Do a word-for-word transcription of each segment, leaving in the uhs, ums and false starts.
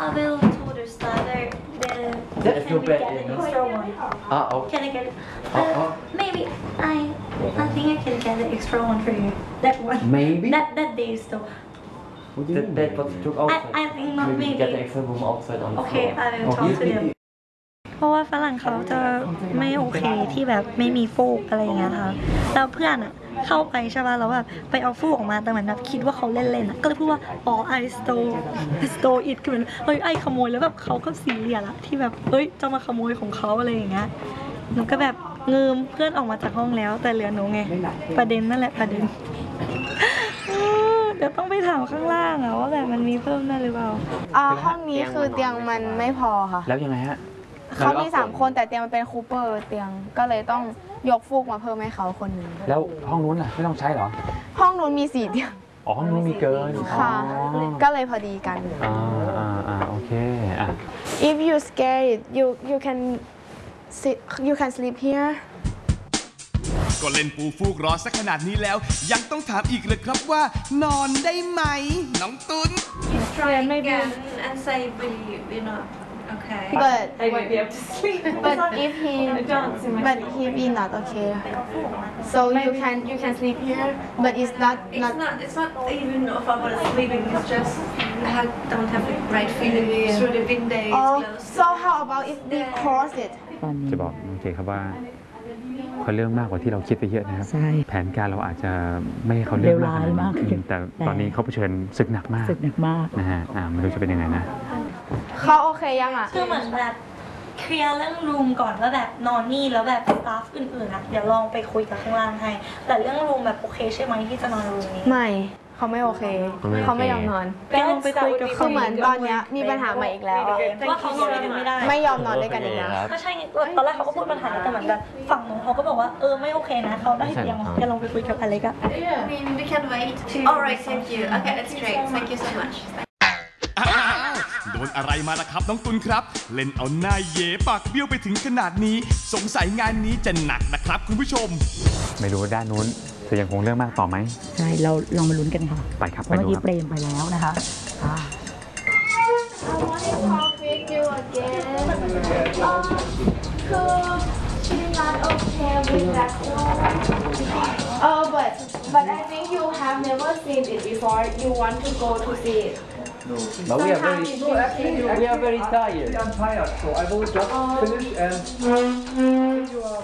I will tell the starter the That's can too we bad, get you an know. extra one? Ah, okay. Can I get it? Oh, Uh, oh. maybe I I think I can get the extra one for you. That one. Maybe? That that day still. What do you That, mean? that was took outside. I I think not Maybe maybe. get the extra room outside on the Okay, floor. I will talk to them. เพราะว่าฝรั่งเขาจะไม่โอเคที่แบบไม่มีฟูกอะไรอย่างเงี้ยค่ะแล้วเพื่อนอ่ะเข้าไปใช่ป่ะแล้วแบบไปเอาฟูกออกมาแต่เหมือนแบบคิดว่าเขาเล่นๆอ่ะก็เลยพูดว่าอ๋อ I stole I stole it คือเหมือนเฮ้ยไอขโมยแล้วแบบเขาก็ซีเรียสอะที่แบบเฮ้ยจะมาขโมยของเขาอะไรอย่างเงี้ยหนูก็แบบเงิมเพื่อนออกมาจากห้องแล้วแต่เหลือหนูไงประเด็นนั่นแหละประเด็นเดี๋ยวต้องไปถามข้างล่างอะว่าแบบมันมีเพิ่มได้หรือเปล่าอ่าห้องนี้คือเตียงมันไม่พอค่ะแล้วยังไงฮะเขามีสามคนแต่เตียงมันเป็นคูเปอร์เตียงก็เลยต้องยกฟูกมาเพิ่มให้เขาคนหนึ่งแล้วห้องนู้นล่ะไม่ต้องใช้เหรอห้องนู้นมีสี่เตียงอ๋อห้องนู้นมีเกินค่ะก็เลยพอดีกันอ่าอ่าอ่าโอเคอ่ะ if you scared you you can sit you can sleep here ก็เล่นปูฟูกรอสักขนาดนี้แล้วยังต้องถามอีกเลยครับว่านอนได้ไหมน้องตุ้น try again and say we we not okay but I might be able to sleep but if he but if he not okay so you can you can sleep here but it's not not it's not it's not even about sleeping it's just I don't have the right feeling through the window is oh closed so how about if we close it จะบอกโอเคครับว่าเขาเรื่องมากกว่าที่เราคิดไปเยอะนะครับแผนการเราอาจจะไม่ให้เขาเรื่องมากมากแต่ตอนนี้เขาเผชิญศึกหนักมากศึกหนักมากนะฮะอ่าไม่รู้จะเป็นยังไงนะเขาโอเคยังอ่ะคือเหมือนแบบเคลียร์เรื่องรูมก่อนว่าแบบนอนนี่แล้วแบบสตาฟอื่นๆอ่ะเดี๋ยวลองไปคุยกับข้างล่างให้แต่เรื่องรูมแบบโอเคใช่ไหมที่จะนอนรูมนี้ไม่เขาไม่โอเคเขาไม่ยอมนอนลองไปคุยกับคือเหมือนตอนนี้มีปัญหาใหม่อีกแล้วว่าเขานอนด้วยกันไม่ได้ไม่ยอมนอนด้วยกันอีกแล้วก็ใช่ตอนแรกเขาก็พูดปัญหาแต่เหมือนแบบฝั่งนู้นเขาก็บอกว่าเออไม่โอเคนะเขาได้เตียงแกลองไปคุยกับอเล็กอะ I mean we can wait alright thank you okay that's great thank you so much โดนอะไรมาล่ะครับน้องตุลครับเล่นเอาหน้าเย่ปากเบี้ยวไปถึงขนาดนี้สงสัยงานนี้จะหนักนะครับคุณผู้ชมไม่รู้ด้านนู้นจะยังคงเรื่องมากต่อไหมใช่เราลองมาลุ้นกันค่ะไปครับเมื่อกี้เปรมไปแล้วนะคะ Oh but but I think you have never seen it before you want to go to see it No, but we are very No, actually, we are very tired. I'm tired, so I will just finish and you are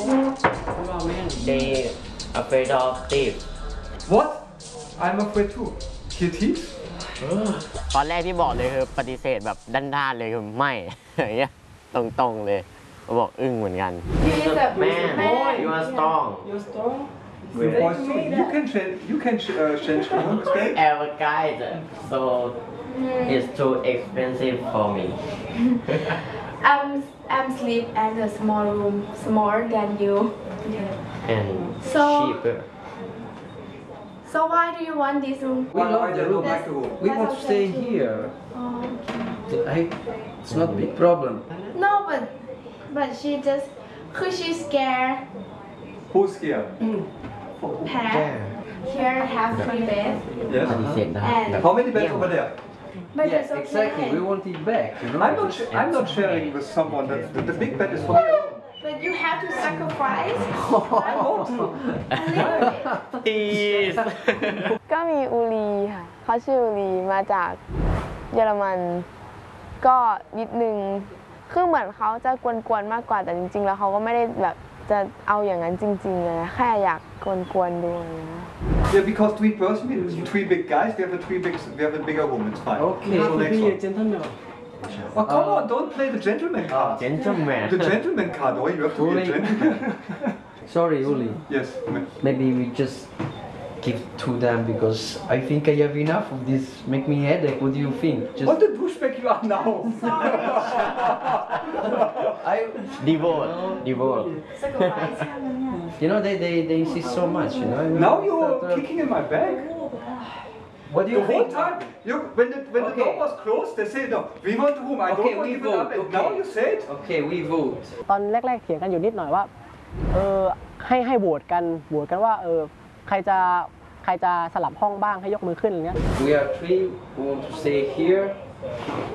home. They afraid of thieves. What? I'm afraid too. He thieves? ตอนแรกที่บอกเลยคือปฏิเสธแบบด้านๆเลยคือไม่อย่างเงี้ยตรงๆเลยเขาบอกอึ้งเหมือนกัน Man, you are strong. You're strong? Your voice too. You can change. You can uh, change the room. Our guide, so it's too expensive for me. I'm I'm sleep at a small room smaller than you And So cheaper. So why do you want this room? We love the room. Like the room. We want to stay here. I, it's not a big problem. No, but but she just cause she's scared. Who's here? Have here have three beds. Yes. And How many beds over there? but Yeah, it's okay. exactly. We want it back. You know. I'm not. Sh I'm not sharing with someone. That the, the big bed is for me alone. But you have to sacrifice I want to. a little bit. Please. ก็มีอูรีค่ะเขาชื่ออูรีมาจากเยอรมันก็นิดนึงคือเหมือนเขาจะกวนๆมากกว่าแต่จริงๆแล้วเขาก็ไม่ได้แบบจะเอาอย่างนั้นจริงๆเลยนะแค่อยากกวนๆดูนะ Yeah, because three person, three big guys. We have a three big. We have a bigger room. It's fine. Okay, So to next be a one. gentleman. Oh come on! Don't play the gentleman card. Gentleman. The gentleman card. Oh, you have to be a gentleman. Sorry, Uli. Yes. Maybe we just give to them because I think I have enough of this. Make me headache. What do you think? Just What the douchebag you are now? I, Divorce. Divorce. you know, they, they, they insist so much. You know. I mean, Now you're that, uh, kicking in my bag. What do you The whole think? time, you, when the when Okay. the door was closed, they say no. We want the room. I Okay, don't want we to give it up. vote, And okay. now you say it. Okay, we vote. ตอนแรกๆเถียงกันอยู่นิดหน่อยว่าเออให้ให้โหวตกันโหวตกันว่าเออใครจะใครจะสลับห้องบ้างให้ยกมือขึ้นอะไรเงี้ย We are three who want to stay here.